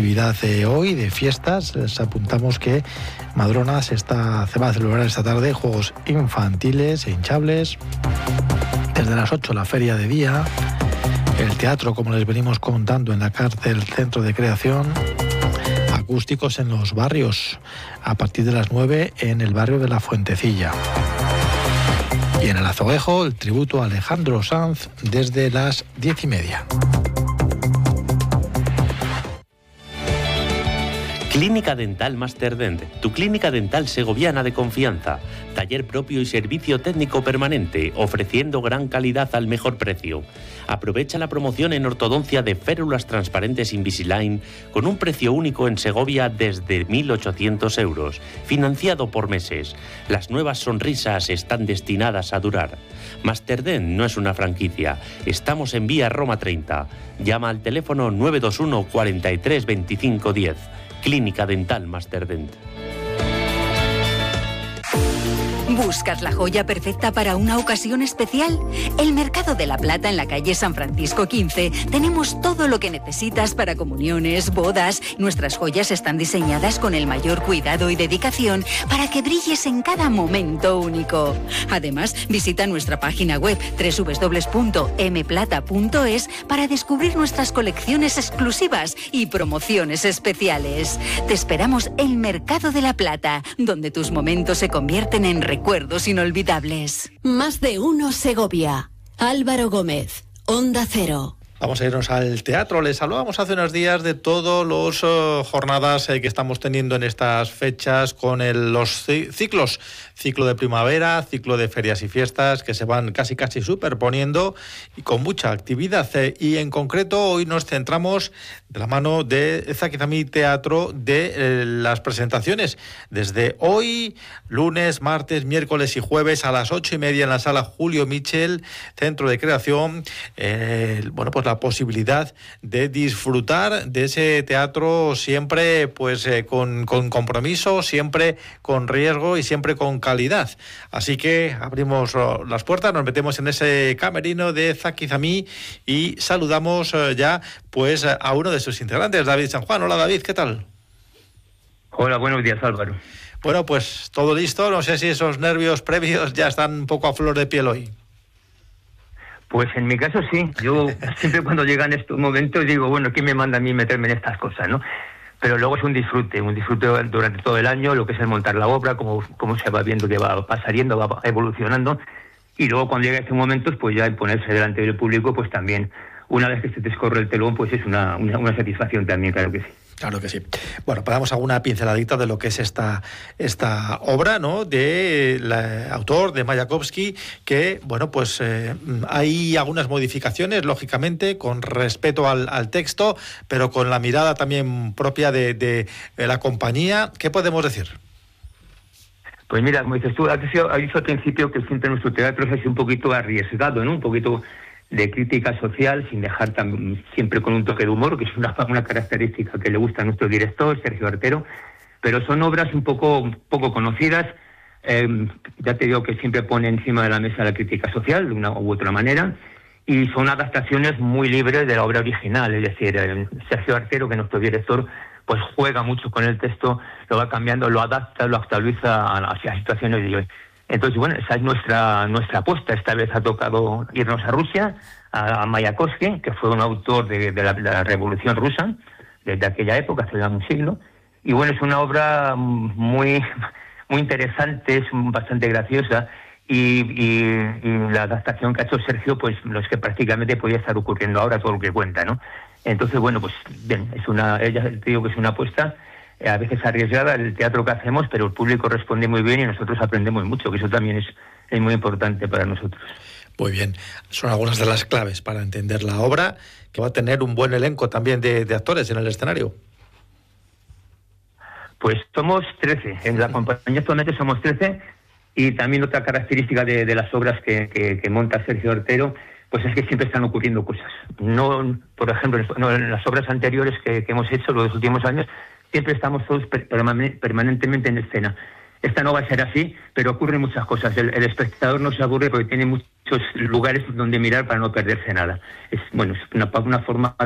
actividad hoy de fiestas. Les apuntamos que Madrona se va a celebrar esta tarde juegos infantiles e hinchables. Desde las 8 la feria de día, el teatro, como les venimos contando, en la cárcel Centro de Creación, acústicos en los barrios, a partir de las 9 en el barrio de La Fuentecilla. Y en el Azoguejo, el tributo a Alejandro Sanz desde las 10:30. Clínica Dental Masterdent, tu clínica dental segoviana de confianza. Taller propio y servicio técnico permanente, ofreciendo gran calidad al mejor precio. Aprovecha la promoción en ortodoncia de férulas transparentes Invisalign con un precio único en Segovia desde 1.800 euros, financiado por meses. Las nuevas sonrisas están destinadas a durar. Masterdent no es una franquicia. Estamos en vía Roma 30. Llama al teléfono 921 43 25 10. Clínica Dental Masterdent. ¿Buscas la joya perfecta para una ocasión especial? El Mercado de la Plata en la calle San Francisco 15. Tenemos todo lo que necesitas para comuniones, bodas. Nuestras joyas están diseñadas con el mayor cuidado y dedicación para que brilles en cada momento único. Además, visita nuestra página web www.mplata.es para descubrir nuestras colecciones exclusivas y promociones especiales. Te esperamos en Mercado de la Plata, donde tus momentos se convierten en recuerdos inolvidables. Más de uno Segovia. Álvaro Gómez, Onda Cero. Vamos a irnos al teatro. Les hablábamos hace unos días de todas las jornadas que estamos teniendo en estas fechas con los ciclos. Ciclo de primavera, ciclo de ferias y fiestas que se van casi superponiendo y con mucha actividad. Y en concreto hoy nos centramos de la mano de Zakizami Teatro de las presentaciones. Desde hoy, lunes, martes, miércoles y jueves a las 8:30 en la sala Julio Michel, Centro de Creación. Pues la posibilidad de disfrutar de ese teatro siempre con compromiso, siempre con riesgo y siempre con calidad. Así que abrimos las puertas, nos metemos en ese camerino de Zakizami y saludamos ya a uno de sus integrantes, David San Juan. Hola David, ¿qué tal? Hola, buenos días Álvaro. Bueno, pues todo listo, no sé si esos nervios previos ya están un poco a flor de piel hoy. Pues en mi caso sí, yo siempre cuando llegan estos momentos digo, bueno, ¿quién me manda a mí meterme en estas cosas, no? Pero luego es un disfrute durante todo el año, lo que es el montar la obra, cómo se va viendo que va saliendo, va evolucionando, y luego cuando llega este momento, pues ya el ponerse delante del público, pues también, una vez que se te escorre el telón, pues es una satisfacción también, claro que sí. Claro que sí. Bueno, pues damos alguna pinceladita de lo que es esta obra, ¿no? Del autor, de Mayakovsky, que, hay algunas modificaciones, lógicamente, con respeto al texto, pero con la mirada también propia de la compañía. ¿Qué podemos decir? Pues mira, como dices tú, has dicho al principio que siempre nuestro teatro es así un poquito arriesgado, ¿no? Un poquito de crítica social, sin dejar siempre con un toque de humor, que es una característica que le gusta a nuestro director, Sergio Artero, pero son obras un poco conocidas. Ya te digo que siempre pone encima de la mesa la crítica social, de una u otra manera, y son adaptaciones muy libres de la obra original, es decir, Sergio Artero, que es nuestro director, pues juega mucho con el texto, lo va cambiando, lo adapta, lo actualiza hacia situaciones de hoy. Entonces, bueno, esa es nuestra apuesta. Esta vez ha tocado irnos a Rusia, a Mayakovsky, que fue un autor de la Revolución Rusa, desde aquella época, hace ya un siglo. Y bueno, es una obra muy interesante, es bastante graciosa, y la adaptación que ha hecho Sergio, pues no es que prácticamente podía estar ocurriendo ahora todo lo que cuenta, ¿no? Entonces, bueno, pues bien, ella te digo que es una apuesta, a veces arriesgada el teatro que hacemos, pero el público responde muy bien y nosotros aprendemos mucho, que eso también es muy importante para nosotros. Muy bien, son algunas de las claves para entender la obra, que va a tener un buen elenco también de actores en el escenario. Pues somos 13, en la compañía actualmente somos 13, y también otra característica de las obras que monta Sergio Artero, pues es que siempre están ocurriendo cosas. No, por ejemplo, en las obras anteriores que hemos hecho los últimos años, siempre estamos todos permanentemente en escena. Esta no va a ser así, pero ocurren muchas cosas. El espectador no se aburre porque tiene muchos lugares donde mirar para no perderse nada. Es una forma